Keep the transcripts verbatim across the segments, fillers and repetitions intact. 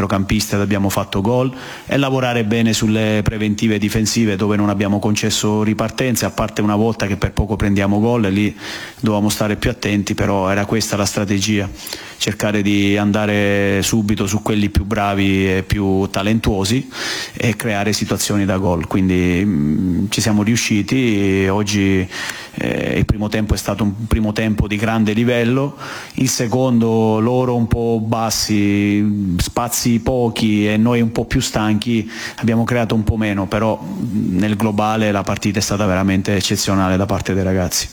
centrocampista ed abbiamo fatto gol, e lavorare bene sulle preventive difensive dove non abbiamo concesso ripartenze, a parte una volta che per poco prendiamo gol e lì dovevamo stare più attenti, però era questa la strategia, cercare di andare subito su quelli più bravi e più talentuosi e creare situazioni da gol, quindi mh, ci siamo riusciti. Oggi eh, il primo tempo è stato un primo tempo di grande livello, il secondo loro un po' bassi, spazi pochi e noi un po' più stanchi, abbiamo creato un po' meno, però nel globale la partita è stata veramente eccezionale da parte dei ragazzi.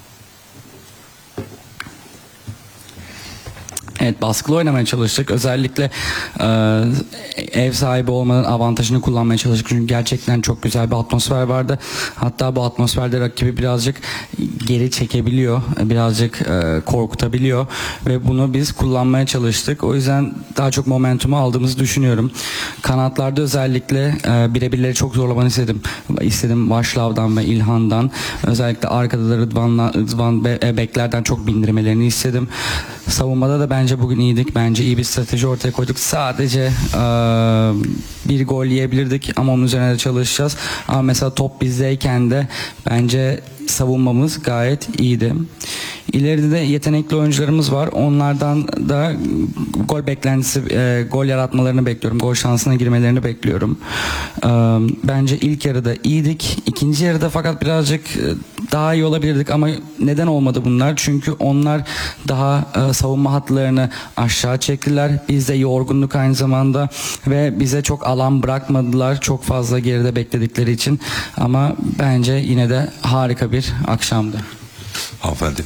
Evet, baskılı oynamaya çalıştık. Özellikle e, ev sahibi olmanın avantajını kullanmaya çalıştık. Çünkü gerçekten çok güzel bir atmosfer vardı. Hatta bu atmosferde rakibi birazcık geri çekebiliyor. Birazcık e, korkutabiliyor. Ve bunu biz kullanmaya çalıştık. O yüzden daha çok momentumu aldığımızı düşünüyorum. Kanatlarda özellikle e, birebirleri çok zorlamanı istedim. İstedim Vaşlav'dan ve İlhan'dan. Özellikle arkada da Rıdvan'la, Rıdvan ve Bekler'den çok bindirmelerini istedim. Savunmada da bence bugün iyiydik. Bence iyi bir strateji ortaya koyduk. Sadece e, bir gol yiyebilirdik ama onun üzerine de çalışacağız. Ama mesela top bizdeyken de bence savunmamız gayet iyiydi. İleride de yetenekli oyuncularımız var. Onlardan da gol beklentisi, e, gol yaratmalarını bekliyorum. Gol şansına girmelerini bekliyorum. E, bence ilk yarıda iyiydik. İkinci yarıda fakat birazcık e, daha iyi olabilirdik ama neden olmadı bunlar? Çünkü onlar daha e, savunma hatlarını aşağı çektiler. Bizde yorgunluk aynı zamanda ve bize çok alan bırakmadılar. Çok fazla geride bekledikleri için. Ama bence yine de harika bir akşamdı. Hanımefendi.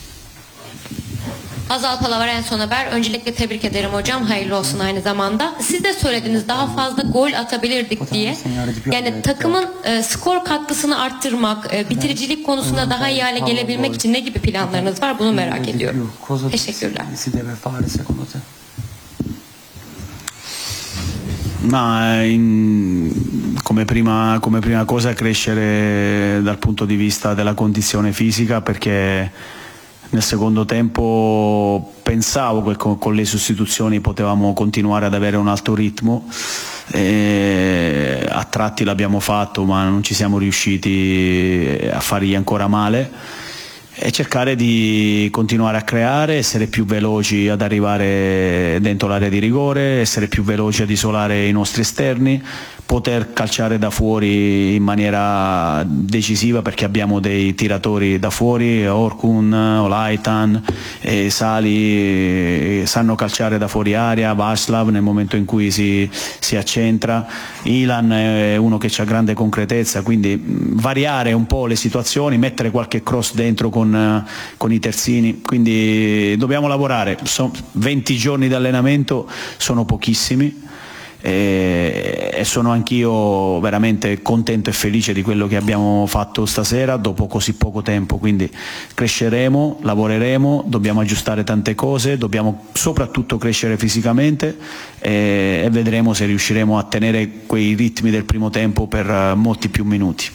Hazal Palavar, En Son Haber. Öncelikle tebrik ederim hocam. Hayırlı olsun aynı zamanda. Siz de söylediniz daha fazla gol atabilirdik diye. Yani takımın e, skor katkısını arttırmak, e, bitiricilik konusunda daha iyi hale gelebilmek için ne gibi planlarınız var? Bunu merak ediyorum. Teşekkürler. Ma in, come, prima, come prima cosa crescere dal punto di vista della condizione fisica, perché nel secondo tempo pensavo che con, con le sostituzioni potevamo continuare ad avere un alto ritmo, e a tratti l'abbiamo fatto ma non ci siamo riusciti a fargli ancora male, e cercare di continuare a creare, essere più veloci ad arrivare dentro l'area di rigore, essere più veloci ad isolare i nostri esterni, poter calciare da fuori in maniera decisiva perché abbiamo dei tiratori da fuori, Orkun, Olaitan, e Sali sanno calciare da fuori area, Vaslav nel momento in cui si, si accentra, Ilan è uno che ha grande concretezza, quindi variare un po' le situazioni, mettere qualche cross dentro con, con i terzini, quindi dobbiamo lavorare. Sono venti giorni di allenamento, sono pochissimi, e, e sono anch'io veramente contento e felice di quello che abbiamo fatto stasera dopo così poco tempo, quindi cresceremo, lavoreremo, dobbiamo aggiustare tante cose, dobbiamo soprattutto crescere fisicamente, e, e vedremo se riusciremo a tenere quei ritmi del primo tempo per molti più minuti.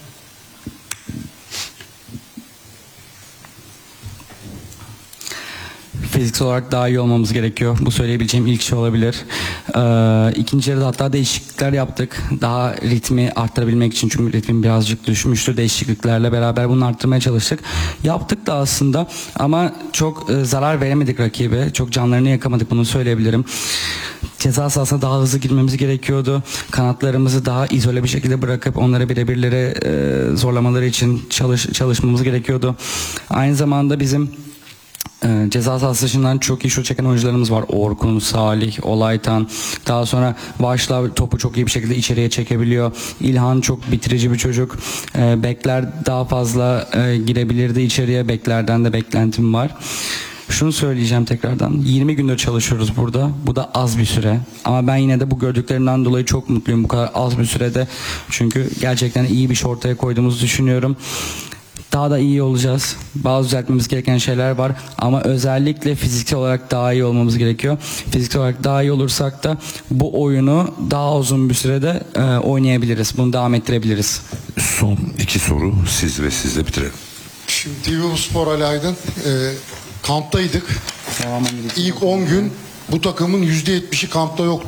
Fiziksel olarak daha iyi olmamız gerekiyor. Bu söyleyebileceğim ilk şey olabilir. Ee, ikinci yarıda hatta değişiklikler yaptık. Daha ritmi arttırabilmek için, çünkü ritmim birazcık düşmüştü. Değişikliklerle beraber bunu arttırmaya çalıştık. Yaptık da aslında ama çok e, zarar veremedik rakibe. Çok canlarını yakamadık, bunu söyleyebilirim. Ceza sahasına daha hızlı girmemiz gerekiyordu. Kanatlarımızı daha izole bir şekilde bırakıp onlara birebirlere e, zorlamaları için çalış, çalışmamız gerekiyordu. Aynı zamanda bizim Ee, ceza sahası dışından çok iyi şut çeken oyuncularımız var. Orkun, Salih, Olaytan. Daha sonra Vaşlav topu çok iyi bir şekilde içeriye çekebiliyor. İlhan çok bitirici bir çocuk. Ee, Bekler daha fazla e, girebilirdi içeriye. Beklerden de beklentim var. Şunu söyleyeceğim tekrardan. yirmi gündür çalışıyoruz burada. Bu da az bir süre. Ama ben yine de bu gördüklerimden dolayı çok mutluyum bu kadar az bir sürede. Çünkü gerçekten iyi bir şey ortaya koyduğumuzu düşünüyorum. Daha da iyi olacağız. Bazı düzeltmemiz gereken şeyler var ama özellikle fiziksel olarak daha iyi olmamız gerekiyor. Fiziksel olarak daha iyi olursak da bu oyunu daha uzun bir sürede e, oynayabiliriz. Bunu devam ettirebiliriz. Son iki soru siz ve sizle bitirelim. Şimdi T V Spor Ali Aydın, e, kamptaydık. İlk on gün bu takımın yüzde yetmişi kampta yoktu.